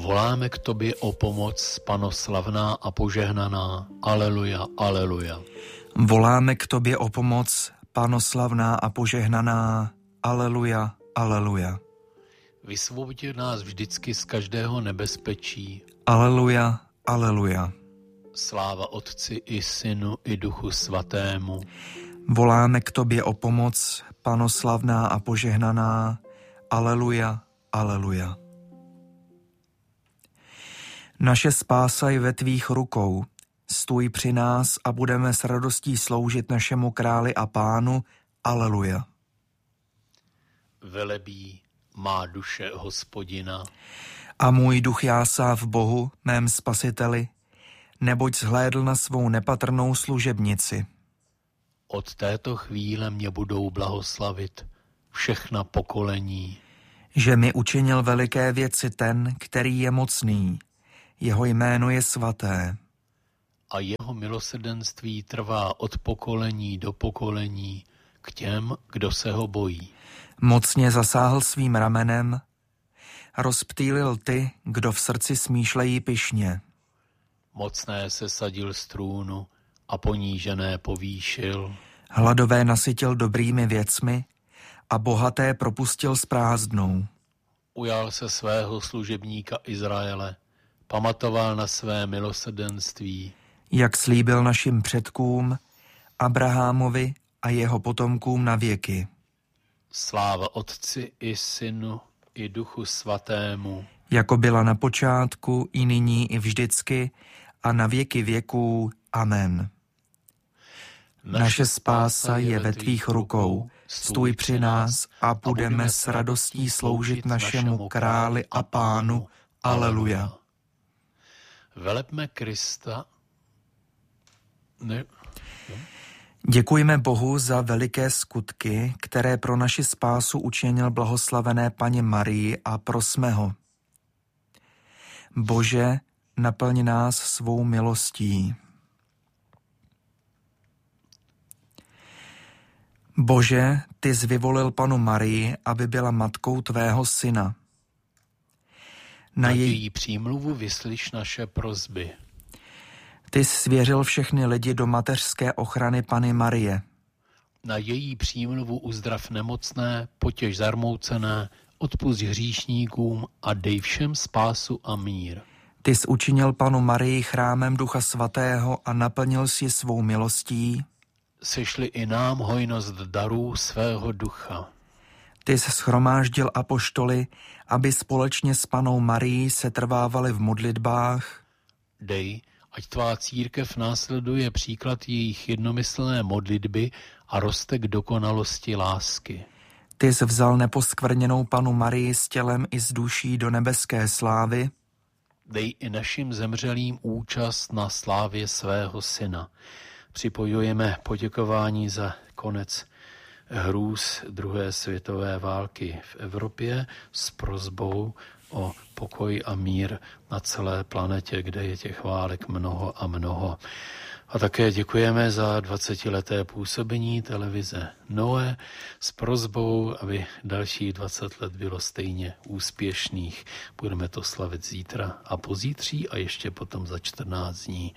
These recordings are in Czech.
Voláme k tobě o pomoc, panoslavná a požehnaná. Aleluja, aleluja. Voláme k tobě o pomoc, panoslavná a požehnaná. Aleluja, aleluja. Vysvobodil nás vždycky z každého nebezpečí. Aleluja, aleluja. Sláva Otci i Synu i Duchu Svatému. Voláme k tobě o pomoc, panoslavná a požehnaná. Aleluja, aleluja. Naše spása je ve tvých rukou. Stůj při nás a budeme s radostí sloužit našemu králi a pánu. Aleluja. Velebí má duše Hospodina. A můj duch jásá v Bohu, mém spasiteli, neboť zhlédl na svou nepatrnou služebnici. Od této chvíle mě budou blahoslavit všechna pokolení. Že mi učinil veliké věci ten, který je mocný. Jeho jméno je svaté. A jeho milosrdenství trvá od pokolení do pokolení k těm, kdo se ho bojí. Mocně zasáhl svým ramenem, rozptýlil ty, kdo v srdci smýšlejí pyšně. Mocné se sadil z trůnu a ponížené povýšil. Hladové nasytil dobrými věcmi a bohaté propustil s prázdnou. Ujal se svého služebníka Izraele, pamatoval na své milosrdenství. Jak slíbil našim předkům, Abrahamovi a jeho potomkům na věky. Sláva Otci i Synu i Duchu Svatému. Jako byla na počátku, i nyní, i vždycky, a na věky věků. Amen. Naše spása je ve tvých rukou. Stůj při nás a budeme s radostí sloužit našemu králi a pánu. Aleluja. Velepme Krista. Děkujme Bohu za veliké skutky, které pro naši spásu učinil blahoslavené Panně Marii, a prosme ho. Bože, naplň nás svou milostí. Bože, ty jsi vyvolil Pannu Marii, aby byla matkou tvého syna. Na její přímluvu vyslyš naše prosby. Ty jsi svěřil všechny lidi do mateřské ochrany Panny Marie. Na její přímluvu uzdrav nemocné, potěš zarmoucené, odpusť hříšníkům a dej všem spásu a mír. Ty jsi učinil Pannu Marii chrámem Ducha Svatého a naplnil si svou milostí. Sešli i nám hojnost darů svého ducha. Ty jsi shromáždil apoštoly, aby společně s Pannou Marií setrvávali v modlitbách. Dej, ať tvá církev následuje příklad jejich jednomyslné modlitby a roste k dokonalosti lásky. Ty jsi vzal neposkvrněnou Pannu Marii s tělem i s duší do nebeské slávy. Dej i našim zemřelým účast na slávě svého syna. Připojujeme poděkování za konec hrůz druhé světové války v Evropě s prosbou o pokoj a mír na celé planetě, kde je těch válek mnoho a mnoho. A také děkujeme za 20leté působení televize Noe s prosbou, aby další 20 let bylo stejně úspěšných. Budeme to slavit zítra a pozítří a ještě potom za 14 dní.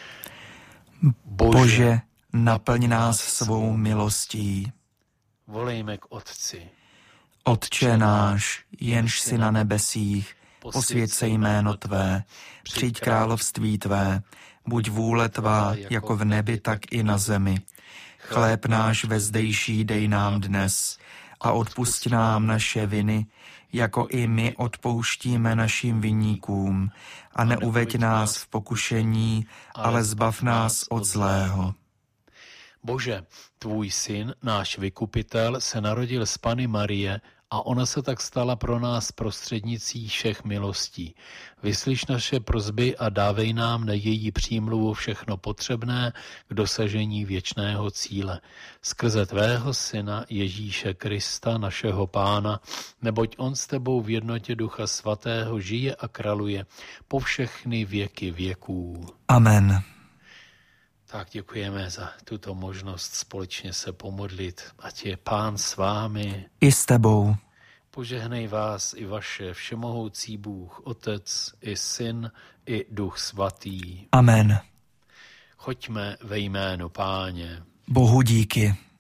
Bože, naplň nás svou milostí. Volejme k Otci. Otče náš, jenž jsi na nebesích, posvěť se jméno tvé, přijď království tvé, buď vůle tvá, jako v nebi, tak i na zemi. Chléb náš vezdejší dej nám dnes a odpusť nám naše viny, jako i my odpouštíme našim viníkům. A neuveď nás v pokušení, ale zbav nás od zlého. Bože, tvůj syn, náš vykupitel, se narodil z Panny Marie a ona se tak stala pro nás prostřednicí všech milostí. Vyslyš naše prosby a dávej nám na její přímluvu všechno potřebné k dosažení věčného cíle. Skrze tvého syna Ježíše Krista, našeho Pána, neboť on s tebou v jednotě Ducha Svatého žije a králuje po všechny věky věků. Amen. Tak děkujeme za tuto možnost společně se pomodlit. Ať je Pán s vámi. I s tebou. Požehnej vás i vaše všemohoucí Bůh, Otec i Syn i Duch Svatý. Amen. Choďme ve jménu Páně. Bohu díky.